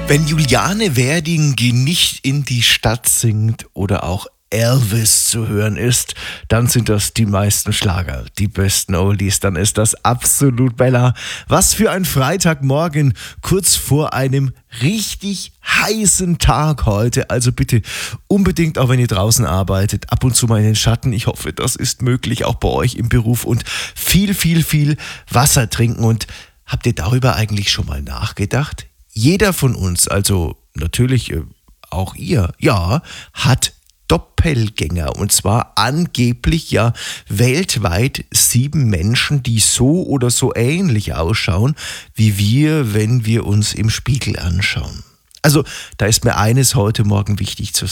Wenn Juliane Werding nicht in die Stadt singt oder auch Elvis zu hören ist, dann sind das die meisten Schlager, die besten Oldies, dann ist das absolut Bella. Was für ein Freitagmorgen, kurz vor einem richtig heißen Tag heute. Also bitte unbedingt, auch wenn ihr draußen arbeitet, ab und zu mal in den Schatten. Ich hoffe, das ist möglich, auch bei euch im Beruf, und viel Wasser trinken. Und habt ihr darüber eigentlich schon mal nachgedacht? Jeder von uns, also natürlich auch ihr, ja, hat Doppelgänger, und zwar angeblich ja weltweit 7 Menschen, die so oder so ähnlich ausschauen wie wir, wenn wir uns im Spiegel anschauen. Also da ist mir eines heute Morgen wichtig zu